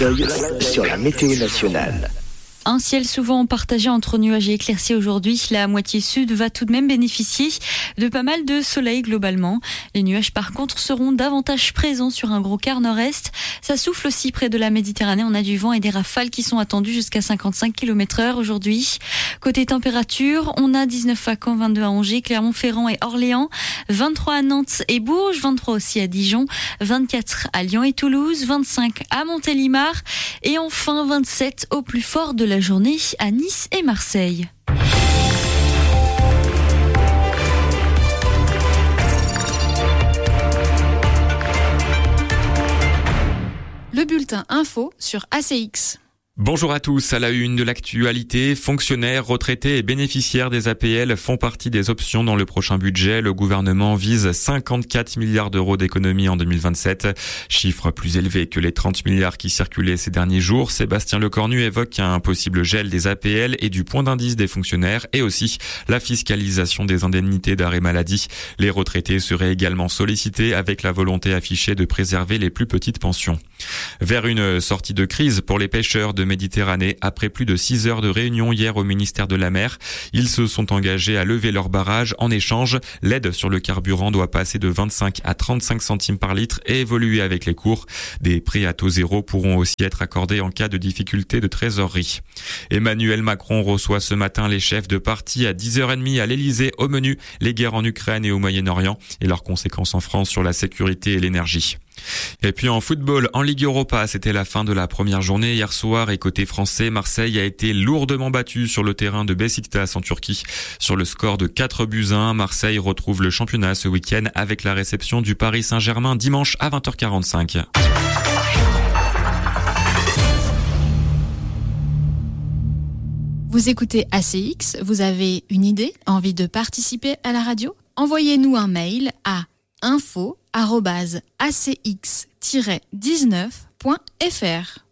Sur la météo nationale. Un ciel souvent partagé entre nuages et éclaircies aujourd'hui. La moitié sud va tout de même bénéficier de pas mal de soleil globalement. Les nuages par contre seront davantage présents sur un gros quart nord-est. Ça souffle aussi près de la Méditerranée. On a du vent et des rafales qui sont attendues jusqu'à 55 km/h aujourd'hui. Côté température, on a 19 à Caen, 22 à Angers, Clermont-Ferrand et Orléans, 23 à Nantes et Bourges, 23 aussi à Dijon, 24 à Lyon et Toulouse, 25 à Montélimar et enfin 27 au plus fort de la journée à Nice et Marseille. Le bulletin info sur ACX. Bonjour à tous, à la une de l'actualité, fonctionnaires, retraités et bénéficiaires des APL font partie des options dans le prochain budget. Le gouvernement vise 54 milliards d'euros d'économies en 2027, chiffre plus élevé que les 30 milliards qui circulaient ces derniers jours. Sébastien Lecornu évoque un possible gel des APL et du point d'indice des fonctionnaires et aussi la fiscalisation des indemnités d'arrêt maladie. Les retraités seraient également sollicités avec la volonté affichée de préserver les plus petites pensions. Vers une sortie de crise pour les pêcheurs de Méditerranée, après plus de 6 heures de réunion hier au ministère de la Mer, ils se sont engagés à lever leur barrage. En échange, l'aide sur le carburant doit passer de 25 à 35 centimes par litre et évoluer avec les cours. Des prêts à taux zéro pourront aussi être accordés en cas de difficulté de trésorerie. Emmanuel Macron reçoit ce matin les chefs de parti à 10h30 à l'Elysée. Au menu, les guerres en Ukraine et au Moyen-Orient et leurs conséquences en France sur la sécurité et l'énergie. Et puis en football, en Ligue Europa, c'était la fin de la première journée hier soir et côté français, Marseille a été lourdement battu sur le terrain de Beşiktaş en Turquie. Sur le score de 4-1, Marseille retrouve le championnat ce week-end avec la réception du Paris Saint-Germain dimanche à 20h45. Vous écoutez ACX, vous avez une idée, envie de participer à la radio ? Envoyez-nous un mail à info@acx-19.fr.